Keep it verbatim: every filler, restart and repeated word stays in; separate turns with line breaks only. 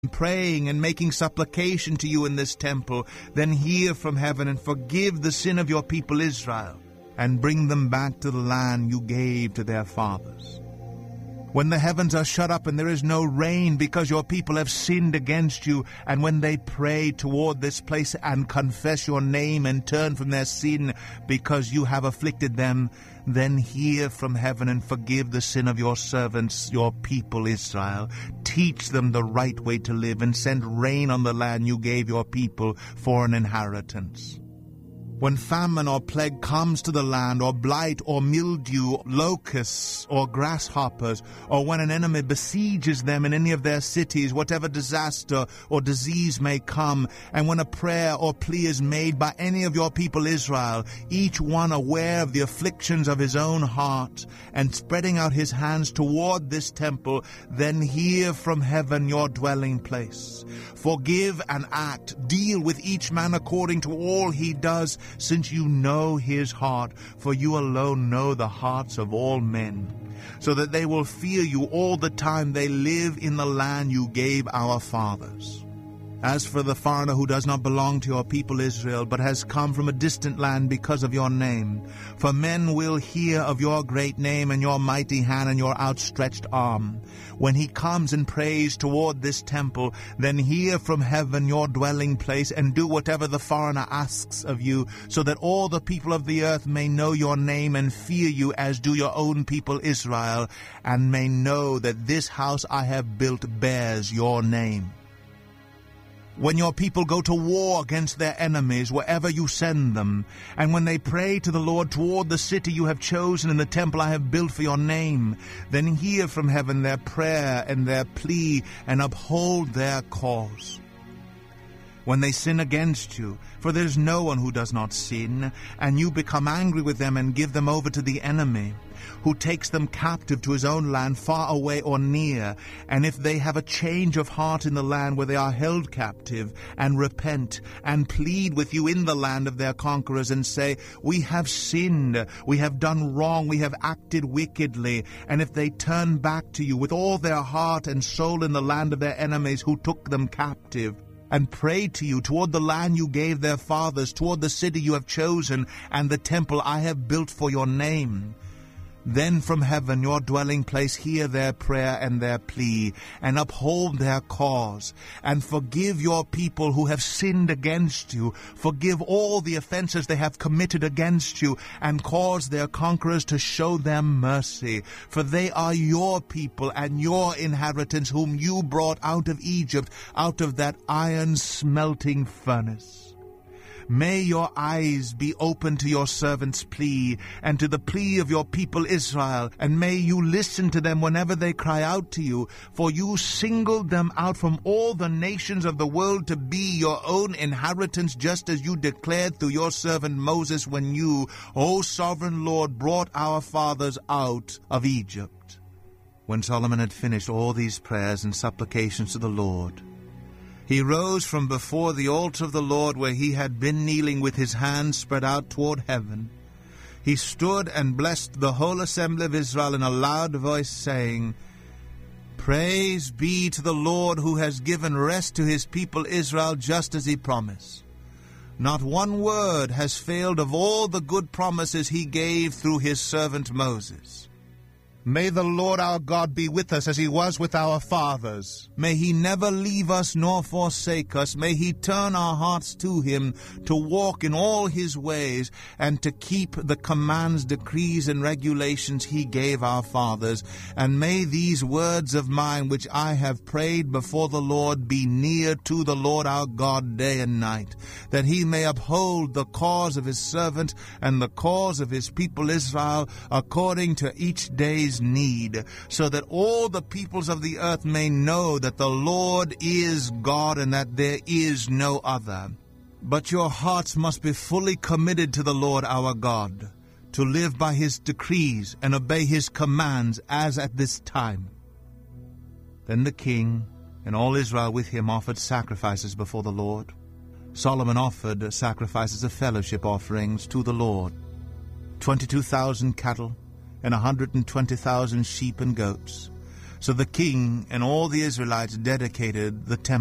praying and making supplication to you in this temple, then hear from heaven and forgive the sin of your people Israel, and bring them back to the land you gave to their fathers. When the heavens are shut up and there is no rain because your people have sinned against you, and when they pray toward this place and confess your name and turn from their sin because you have afflicted them, then hear from heaven and forgive the sin of your servants, your people Israel. Teach them the right way to live, and send rain on the land you gave your people for an inheritance. When famine or plague comes to the land, or blight or mildew, locusts or grasshoppers, or when an enemy besieges them in any of their cities, whatever disaster or disease may come, and when a prayer or plea is made by any of your people Israel, each one aware of the afflictions of his own heart, and spreading out his hands toward this temple, then hear from heaven your dwelling place. Forgive and act, deal with each man according to all he does, since you know his heart, for you alone know the hearts of all men, so that they will fear you all the time they live in the land you gave our fathers. As for the foreigner who does not belong to your people Israel, but has come from a distant land because of your name, for men will hear of your great name and your mighty hand and your outstretched arm. When he comes and prays toward this temple, then hear from heaven your dwelling place, and do whatever the foreigner asks of you, so that all the people of the earth may know your name and fear you as do your own people Israel, and may know that this house I have built bears your name. When your people go to war against their enemies, wherever you send them, and when they pray to the Lord toward the city you have chosen and the temple I have built for your name, then hear from heaven their prayer and their plea, and uphold their cause. When they sin against you, for there is no one who does not sin, and you become angry with them and give them over to the enemy, who takes them captive to his own land, far away or near, and if they have a change of heart in the land where they are held captive, and repent, and plead with you in the land of their conquerors, and say, we have sinned, we have done wrong, we have acted wickedly, and if they turn back to you with all their heart and soul in the land of their enemies who took them captive, and pray to you toward the land you gave their fathers, toward the city you have chosen, and the temple I have built for your name, then from heaven your dwelling place hear their prayer and their plea, and uphold their cause, and forgive your people who have sinned against you. Forgive all the offenses they have committed against you, and cause their conquerors to show them mercy. For they are your people and your inheritance, whom you brought out of Egypt, out of that iron smelting furnace. May your eyes be open to your servant's plea, and to the plea of your people Israel, and may you listen to them whenever they cry out to you, for you singled them out from all the nations of the world to be your own inheritance, just as you declared through your servant Moses when you, O sovereign Lord, brought our fathers out of Egypt. When Solomon had finished all these prayers and supplications to the Lord, he rose from before the altar of the Lord, where he had been kneeling with his hands spread out toward heaven. He stood and blessed the whole assembly of Israel in a loud voice, saying, Praise be to the Lord, who has given rest to his people Israel, just as he promised. Not one word has failed of all the good promises he gave through his servant Moses. May the Lord our God be with us as he was with our fathers. May he never leave us nor forsake us. May he turn our hearts to him, to walk in all his ways, and to keep the commands, decrees, and regulations he gave our fathers. And may these words of mine, which I have prayed before the Lord, be near to the Lord our God day and night, that he may uphold the cause of his servant and the cause of his people Israel, according to each day's need, so that all the peoples of the earth may know that the Lord is God, and that there is no other. But your hearts must be fully committed to the Lord our God, to live by his decrees and obey his commands, as at this time. Then the king and all Israel with him offered sacrifices before the Lord. Solomon offered sacrifices of fellowship offerings to the Lord, twenty-two thousand cattle, and a hundred and twenty thousand sheep and goats, So the king and all the Israelites dedicated the temple.